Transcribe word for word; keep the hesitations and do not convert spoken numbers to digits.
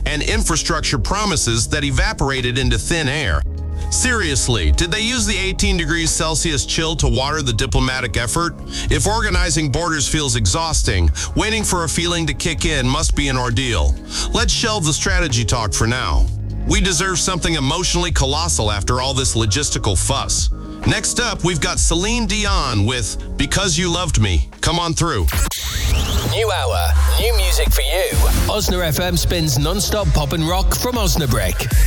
and infrastructure promises that evaporated into thin air. Seriously, did they use the eighteen degrees Celsius chill to water the diplomatic effort? If organizing borders feels exhausting, waiting for a feeling to kick in must be an ordeal. Let's shelve the strategy talk for now. We deserve something emotionally colossal after all this logistical fuss. Next up, we've got Celine Dion with Because You Loved Me. Come on through. New hour, new music for you. Osna F M spins non-stop pop and rock from Osnabrück.